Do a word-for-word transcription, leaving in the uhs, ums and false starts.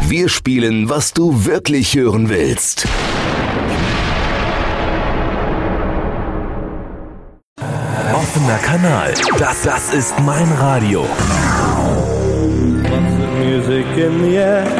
Wir spielen, was du wirklich hören willst. Offener Kanal. Das, das ist mein Radio. Music in the air.